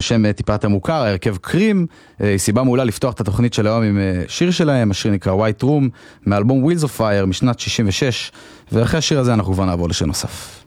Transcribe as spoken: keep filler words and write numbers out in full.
השם טיפה יותר מוכר, הרכב קרים, היא סיבה מעולה לפתוח את התוכנית של היום עם שיר שלהם, השיר נקרא White Room, מאלבום Wheels of Fire משנת שישים ושש, ואחרי השיר הזה אנחנו כבר נעבור לשיר נוסף.